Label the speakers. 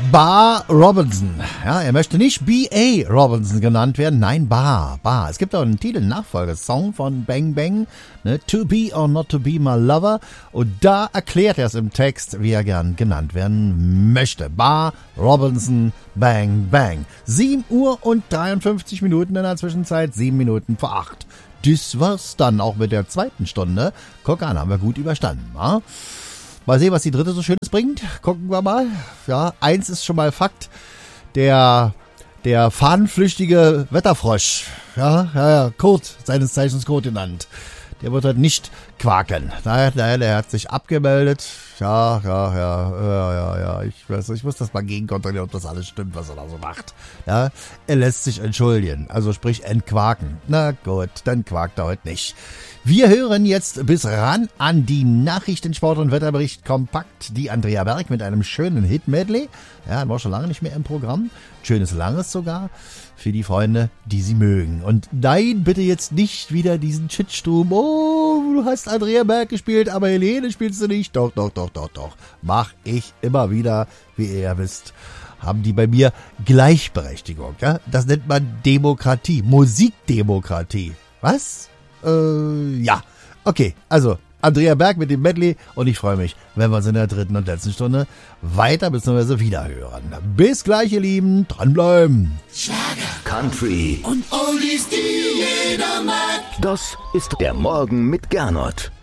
Speaker 1: Bar Robinson. Ja, er möchte nicht B.A. Robinson genannt werden. Nein, Bar. Es gibt auch einen Titel-Nachfolgesong von Bang Bang, ne? To be or not to be my lover. Und da erklärt er es im Text, wie er gern genannt werden möchte. Bar Robinson, Bang Bang. 7 Uhr und 53 Minuten in der Zwischenzeit, 7 Minuten vor 8. Das war's dann auch mit der zweiten Stunde. Guck an, haben wir gut überstanden, wa? Mal sehen, was die dritte so Schönes bringt. Gucken wir mal. Ja, eins ist schon mal Fakt. Der fahnenflüchtige Wetterfrosch. Ja, Kurt, seines Zeichens Kurt genannt. Der wird halt nicht quaken. Der hat sich abgemeldet. Ja. Ich muss das mal gegenkontrollieren, ob das alles stimmt, was er da so macht. Ja, er lässt sich entschuldigen. Also sprich entquaken. Na gut, dann quakt er heute nicht. Wir hören jetzt bis ran an die Nachrichten, Sport und Wetterbericht kompakt. Die Andrea Berg mit einem schönen Hit-Medley. Ja, war schon lange nicht mehr im Programm. Schönes Langes sogar. Für die Freunde, die sie mögen. Und nein, bitte jetzt nicht wieder diesen Shitsturm. Oh, du hast Andrea Berg gespielt, aber Helene spielst du nicht. Doch. Mach ich immer wieder, wie ihr ja wisst. Haben die bei mir Gleichberechtigung. Ja? Das nennt man Demokratie. Musikdemokratie. Was? Ja. Okay, also Andrea Berg mit dem Medley und ich freue mich, wenn wir uns in der dritten und letzten Stunde weiter bzw. wieder hören. Bis gleich, ihr Lieben. Dranbleiben.
Speaker 2: Schlager, Country
Speaker 3: und Oldies, die jeder mag.
Speaker 2: Das ist der Morgen mit Gernot.